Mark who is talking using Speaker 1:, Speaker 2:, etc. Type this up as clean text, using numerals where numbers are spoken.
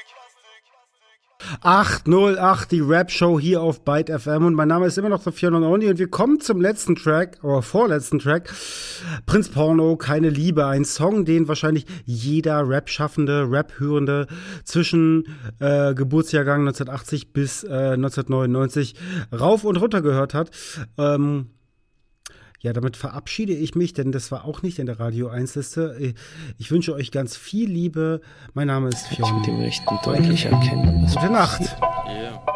Speaker 1: 808, die Rap-Show hier auf Byte FM und mein Name ist immer noch Sofian Only und wir kommen zum letzten Track, oder vorletzten Track, Prinz Porno, Keine Liebe, ein Song, den wahrscheinlich jeder Rap-Schaffende, Rap-Hörende zwischen Geburtsjahrgang 1980 bis 1999 rauf und runter gehört hat. Ja, damit verabschiede ich mich, denn das war auch nicht in der Radio 1 Liste. Ich wünsche euch ganz viel Liebe. Mein Name ist Fionn.
Speaker 2: Mit dem Rechten deutlich erkennen.
Speaker 1: Gute Nacht.
Speaker 3: Yeah.